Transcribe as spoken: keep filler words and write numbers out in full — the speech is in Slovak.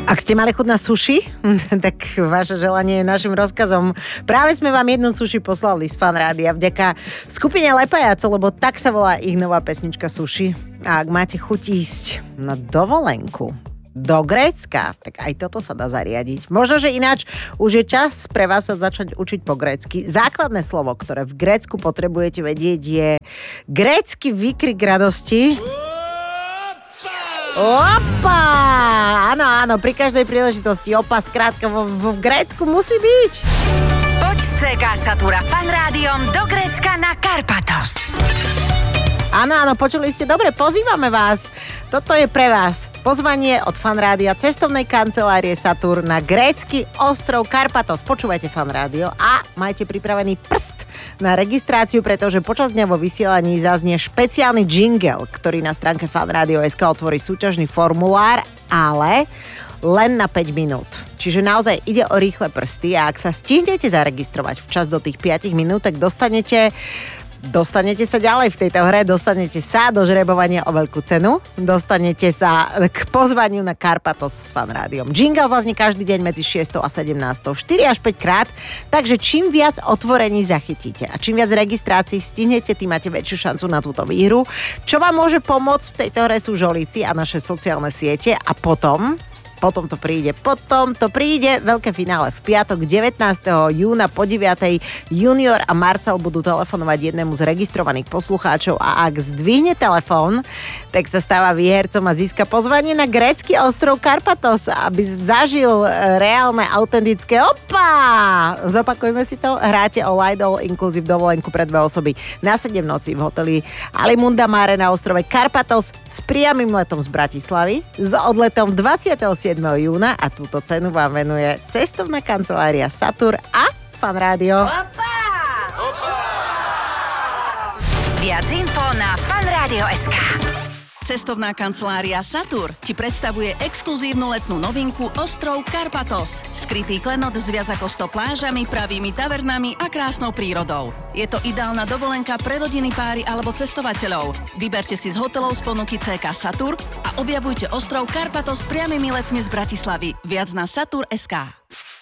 Ak ste mali chuť na suši, tak vaše želanie je našim rozkazom. Práve sme vám jednu suši poslali z Fan Rádia vďaka skupine Lepajaco, lebo tak sa volá ich nová pesnička Suši. A ak máte chuť ísť na dovolenku do Grécka, tak aj toto sa dá zariadiť. Možno, že ináč už je čas pre vás sa začať učiť po grécky. Základné slovo, ktoré v Grécku potrebujete vedieť, je grécky výkrik radosti. Opa! Áno, áno, pri každej príležitosti opa, skrátka, vo, vo Grécku musí byť. Poď z cé ká Satura Fan Rádiom do Grécka na Karpathos. Áno, áno, počuli ste dobre, pozývame vás. Toto je pre vás pozvanie od Fan Rádia cestovnej kancelárie Satur na grécky ostrov Karpathos. Počúvajte Fan Rádio a majte pripravený prst na registráciu, pretože počas dňa vo vysielaní zaznie špeciálny jingle, ktorý na stránke fanradio bodka es ká otvorí súťažný formulár, ale len na päť minút. Čiže naozaj ide o rýchle prsty a ak sa stihnete zaregistrovať včas do tých päť minút, tak dostanete Dostanete sa ďalej v tejto hre, dostanete sa do žrebovania o veľkú cenu, dostanete sa k pozvaniu na Karpathos s Fan Rádiom. Jingle zaznie každý deň medzi šiestou a sedemnástou, štyri až päť krát, takže čím viac otvorení zachytíte a čím viac registrácií stihnete, tým máte väčšiu šancu na túto výhru. Čo vám môže pomôcť v tejto hre sú žolíci a naše sociálne siete a potom... Potom to príde, potom to príde veľké finále v piatok devätnásteho júna po deviatej Junior a Marcel budú telefonovať jednému z registrovaných poslucháčov a ak zdvihne telefón, tak sa stáva výhercom a získa pozvanie na grécky ostrov Karpathos, aby zažil reálne, autentické opa! Zopakujme si to, hráte o Light All Inclusive dovolenku pre dve osoby na sedem nocí v hoteli Alimunda Mare na ostrove Karpathos s priamym letom z Bratislavy, s odletom dvadsiateho siedmeho júna a túto cenu vám venuje cestovná kancelária Satur a Fan Rádio. Opa! Opa! Viac info na fanradio bodka es ká. Cestovná kancelária Satur ti predstavuje exkluzívnu letnú novinku Ostrov Karpathos. Skrytý klenot s viac ako sto plážami, pravými tavernami a krásnou prírodou. Je to ideálna dovolenka pre rodiny, páry alebo cestovateľov. Vyberte si z hotelov z ponuky cé ká Satur a objavujte ostrov Karpathos s priamymi letmi z Bratislavy. Viac na satur bodka es ká.